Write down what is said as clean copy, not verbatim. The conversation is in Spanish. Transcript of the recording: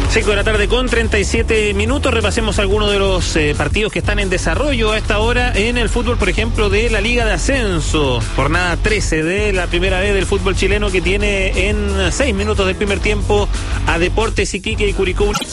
5 de la tarde con 37 minutos. Repasemos algunos de los partidos que están en desarrollo a esta hora en el fútbol, por ejemplo, de la Liga de Ascenso. Jornada 13 de la primera vez del fútbol chileno, que tiene en 6 minutos del primer tiempo a Deportes Iquique y Curicó